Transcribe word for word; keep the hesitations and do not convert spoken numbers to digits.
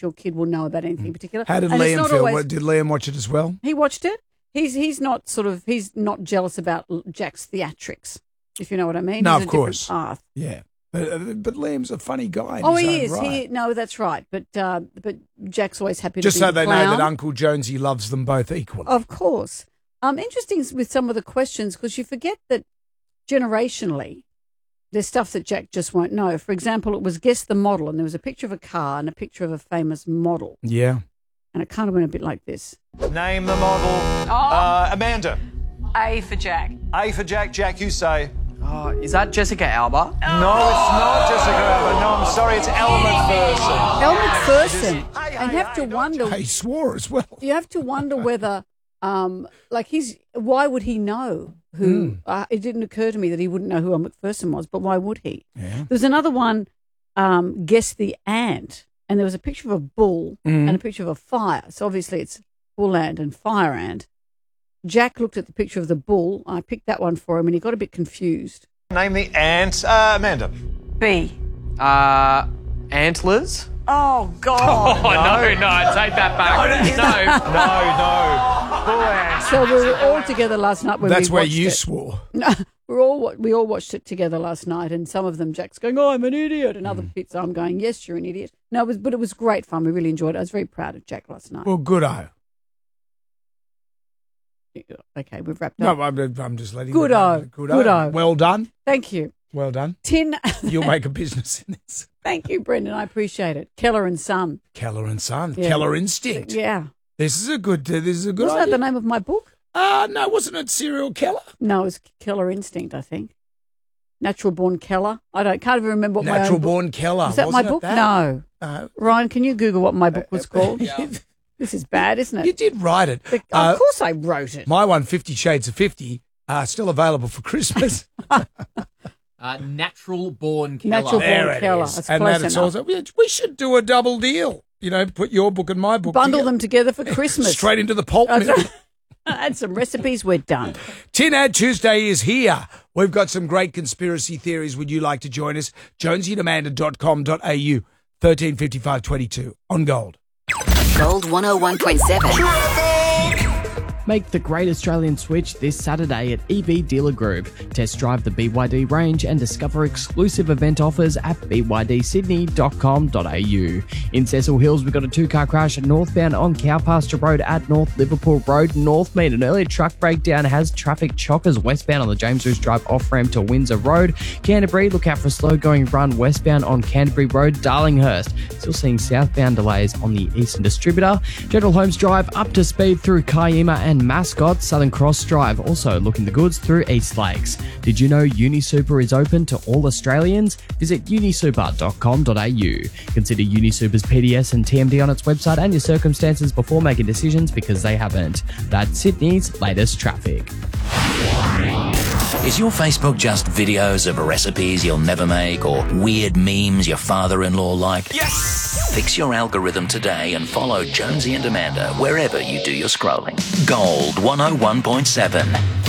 your kid will know about anything in particular. How did And it's Liam not feel? always- What, did Liam watch it as well? He watched it. He's he's not sort of he's not jealous about Jack's theatrics, if you know what I mean. No, He's of a different course. path. Yeah. But, uh, but Liam's a funny guy. in Oh, his he own is. Right. He no, that's right. But uh, but Jack's always happy Just to be so the they clown. know that Uncle Jonesy loves them both equally. Of course. Um, interesting with some of the questions because you forget that generationally there's stuff that Jack just won't know. For example, it was guess the model, and there was a picture of a car and a picture of a famous model, Yeah. and it kind of went a bit like this. Name the model. Uh, Amanda. A for Jack. A for Jack. Jack, you say. Oh, is that Jessica Alba? No, it's not Jessica Alba. No, I'm sorry, it's Elle McPherson. Elle McPherson. I have to wonder. He swore as well. You have to wonder whether, um, like he's. Why would he know who? Mm. Uh, it didn't occur to me that he wouldn't know who Elle McPherson was, but why would he? Yeah. There's another one. Um, guess the ant, and there was a picture of a bull Mm. and a picture of a fire. So obviously it's bull ant and fire ant. Jack looked at the picture of the bull. I picked that one for him, and he got a bit confused. Name the ant. Uh, Amanda. B. Uh, antlers? Oh, God. Oh, no, no, take that back. No. No, no. Bull ant. So we were all together last night when That's we where watched you it. swore. No, we're all wa- we all watched it together last night, and some of them Jack's going, "Oh, I'm an idiot," and other Mm. bits I'm going, "Yes, you're an idiot." No, it was, but it was great fun. We really enjoyed it. I was very proud of Jack last night. Well, good-o. Okay, we've wrapped up. No, I'm, I'm just letting Good you know. o. Good-o. Good o. Well done. Thank you, Well done. Tin. You'll make a business in this. Thank you, Brendan. I appreciate it. Keller and Son. Keller and Son. Yeah. Keller Instinct. Yeah, This is a good. Uh, this is a good wasn't that idea. the name of my book? Uh, no, wasn't it Serial Keller? No, it was Keller Instinct. I think. Natural Born Keller. I don't can't even remember what my Natural own book. Born Keller. Is that wasn't my it book? that? No. No. Ryan, can you Google what my book was called? Yeah. This is bad, isn't it? You did write it. But Uh, of course, I wrote it. My one, Fifty Shades of Fifty, uh, still available for Christmas. Uh, natural born Keller. Natural there Born it Keller. is. That's And close that it's enough. also, we- we should do a double deal. You know, put your book and my book Bundle together. them together for Christmas. Straight into the pulp That's mill. right. Add some recipes. We're done. Tin Ad Tuesday is here. We've got some great conspiracy theories. Would you like to join us? jonesy and amanda dot com dot a u, thirteen fifty-five twenty-two on Gold. Gold one oh one point seven. Make the great Australian switch this Saturday at E V Dealer Group. Test drive the B Y D range and discover exclusive event offers at b y d sydney dot com dot a u. In Cecil Hills, we've got a two-car crash northbound on Cow Pasture Road at North Liverpool Road. Northmead, an earlier truck breakdown has traffic chockers westbound on the James Roos Drive off-ramp to Windsor Road. Canterbury, look out for a slow-going run westbound on Canterbury Road, Darlinghurst. Still seeing southbound delays on the Eastern Distributor. General Holmes Drive up to speed through Kiama and Mascot. Southern Cross Drive also looking the goods through East Lakes. Did you know UniSuper is open to all Australians? Visit unisuper dot com dot a u. Consider UniSuper's P D S and T M D on its website and your circumstances before making decisions, because they haven't. That's Sydney's latest traffic. Is your Facebook just videos of recipes you'll never make or weird memes your father-in-law liked? Yes! Fix your algorithm today and follow Jonesy and Amanda wherever you do your scrolling. Gold one oh one point seven.